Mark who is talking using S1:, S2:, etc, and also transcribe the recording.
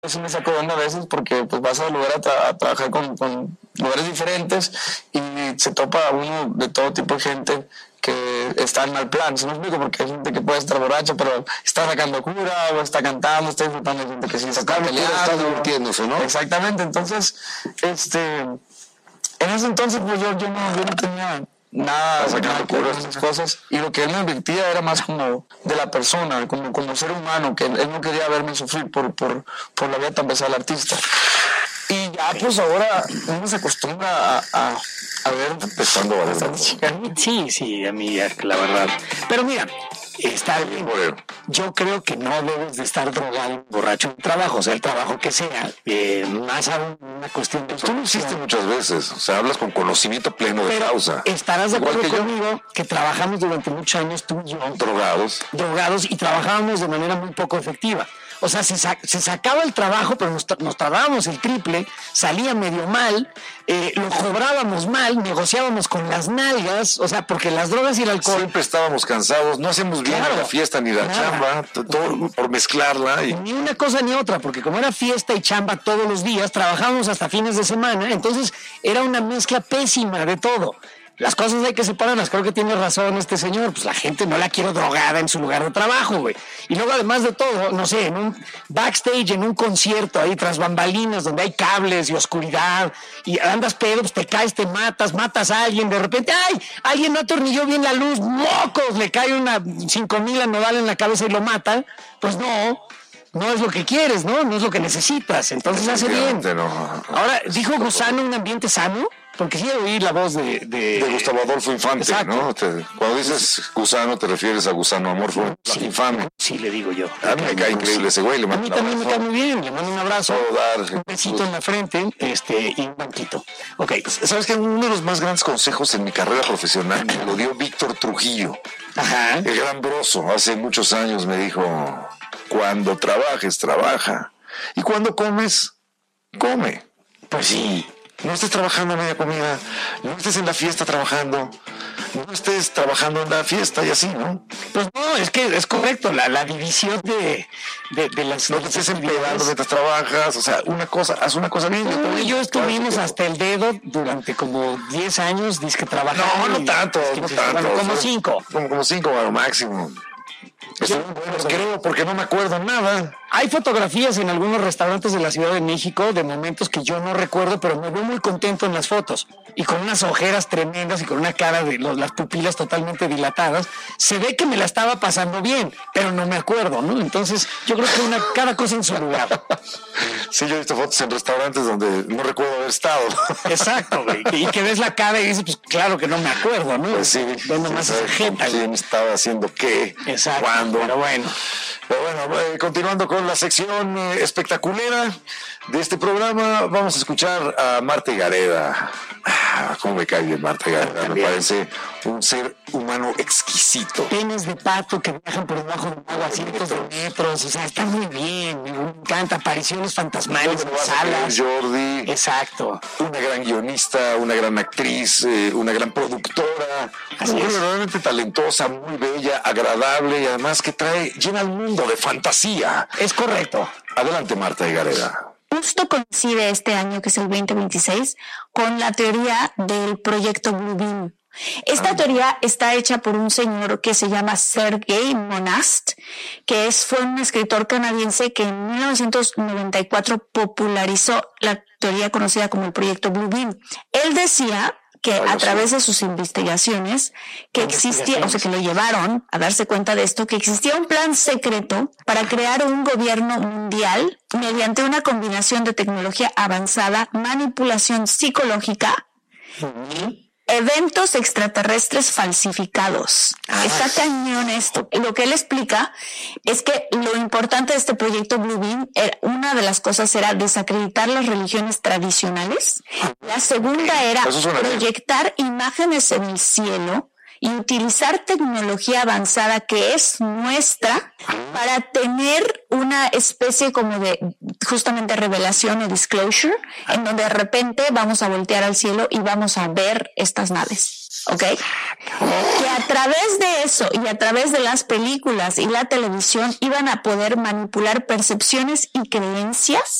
S1: sí me saco de onda a veces porque pues vas a lugar a trabajar con lugares diferentes y se topa uno de todo tipo de gente que está en mal plan, ¿sí me explico? Porque hay gente que puede estar borracha, pero está sacando cura, o está cantando, está disfrutando, hay gente que sí está peleando,
S2: está divirtiéndose, ¿no?
S1: Exactamente, entonces, en ese entonces pues yo no tenía nada
S2: sacando curas,
S1: esas cosas, y lo que él me advertía era más como de la persona, como ser humano, que él no quería verme sufrir por la vida tan pesada del artista. Y ya pues ahora uno se acostumbra a ver
S2: empezando a ver.
S3: Sí, a mí la verdad. Pero mira, está bien. Yo creo que no debes de estar drogado, borracho en trabajo, o sea, el trabajo que sea, más aún una cuestión de...
S2: Tú lo hiciste muchas veces, o sea, hablas con conocimiento pleno de causa.
S3: Estarás de acuerdo conmigo que trabajamos durante muchos años tú y yo. Drogados y trabajábamos de manera muy poco efectiva. O sea, se sacaba el trabajo, pero nos tardábamos el triple, salía medio mal, lo cobrábamos mal, negociábamos con las nalgas, o sea, porque las drogas y el alcohol...
S2: Siempre estábamos cansados, no hacíamos bien la fiesta ni la chamba, todo por mezclarla.
S3: Ni una cosa ni otra, porque como era fiesta y chamba todos los días, trabajábamos hasta fines de semana, entonces era una mezcla pésima de todo. Las cosas hay que separarlas, creo que tiene razón este señor, pues la gente no la quiere drogada en su lugar de trabajo, güey. Y luego además de todo, no sé, en un backstage, en un concierto ahí tras bambalinas donde hay cables y oscuridad y andas pedo, pues te caes, te matas a alguien, de repente, ¡ay! Alguien no atornilló bien la luz, ¡mocos! Le cae una 5,000 a nodal en la cabeza y lo mata, pues no es lo que quieres, ¿no? No es lo que necesitas, entonces hace bien.
S2: No.
S3: Ahora, dijo Gusano, un ambiente sano. Porque sí oí la voz de
S2: Gustavo Adolfo Infante, exacto. ¿No? Cuando dices gusano te refieres a Gusano Amorfo, infame.
S3: Sí, le digo yo.
S2: A mí me cae increíble ese güey.
S3: A mí también me cae muy bien. Le mando un abrazo, un besito en la frente y un banquito. Ok.
S2: ¿Sabes que uno de los más grandes consejos en mi carrera profesional me lo dio Víctor Trujillo?
S3: Ajá.
S2: El gran broso. Hace muchos años me dijo, cuando trabajes, trabaja. Y cuando comes, come.
S3: Pues sí.
S2: No estés trabajando a media comida, no estés en la fiesta trabajando, no estés trabajando en la fiesta y así, ¿no?
S3: Pues no, es que es correcto, la división de las...
S2: No te estés empedando mientras trabajas, o sea, haz una cosa bien.
S3: Tú y yo estuvimos hasta el dedo durante como 10 años, disque trabajando.
S2: No tanto.
S3: Bueno, como 5.
S2: Como 5 a lo máximo. Creo, porque no me acuerdo nada.
S3: Hay fotografías en algunos restaurantes de la Ciudad de México de momentos que yo no recuerdo, pero me veo muy contento en las fotos. Y con unas ojeras tremendas y con una cara de las pupilas totalmente dilatadas. Se ve que me la estaba pasando bien, pero no me acuerdo, ¿no? Entonces, yo creo que cada cosa en su lugar.
S2: Sí, yo he visto fotos en restaurantes donde no recuerdo haber estado.
S3: Exacto, güey. Y que ves la cara y dices, pues claro que no me acuerdo, ¿no?
S2: Pues sí.
S3: Ves nomás esa jeta.
S2: ¿Quién estaba haciendo qué?
S3: Exacto.
S2: ¿Cuándo?
S3: Pero bueno,
S2: continuando con la sección espectacular de este programa, vamos a escuchar a Marta Gareda. Cómo me cae bien Marta Gareda, me parece un ser humano exquisito.
S3: Penes de pato que viajan por debajo del agua a cientos de metros, o sea, está muy bien, me encanta, apariciones fantasmales en salas.
S2: Jordi.
S3: Exacto.
S2: Una gran guionista, una gran actriz, una gran productora, verdaderamente talentosa, muy bella, agradable y además que llena el mundo de fantasía.
S3: Es correcto.
S2: Adelante, Marta Gareda.
S4: Justo coincide este año, que es el 2026, con la teoría del proyecto Bluebeam. Esta teoría está hecha por un señor que se llama Sergei Monast, que fue un escritor canadiense que en 1994 popularizó la teoría conocida como el proyecto Bluebeam. Él decía que a través de sus investigaciones que existía, o sea, que lo llevaron a darse cuenta de esto, que existía un plan secreto para crear un gobierno mundial mediante una combinación de tecnología avanzada, manipulación psicológica, eventos extraterrestres falsificados. Está cañón esto. Lo que él explica es que lo importante de este proyecto Bluebeam, una de las cosas era desacreditar las religiones tradicionales. La segunda era proyectar imágenes en el cielo y utilizar tecnología avanzada que es nuestra para tener una especie como de justamente revelación o disclosure, en donde de repente vamos a voltear al cielo y vamos a ver estas naves. ¿Ok? Que a través de eso y a través de las películas y la televisión iban a poder manipular percepciones y creencias